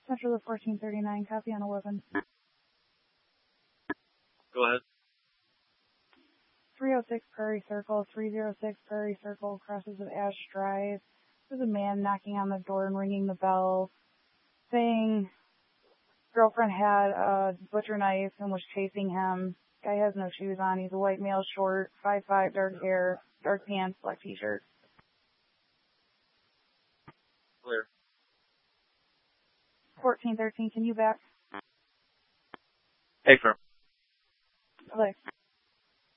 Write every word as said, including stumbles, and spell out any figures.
Metro the fourteen thirty-nine, copy on eleven. Go ahead. three oh six Prairie Circle, three oh six Prairie Circle, crosses of Ash Drive. There's a man knocking on the door and ringing the bell, saying girlfriend had a butcher knife and was chasing him. Guy has no shoes on. He's a white male, short, five five, dark hair, dark pants, black t-shirt. Clear. fourteen thirteen, can you back? Hey, firm. Hello.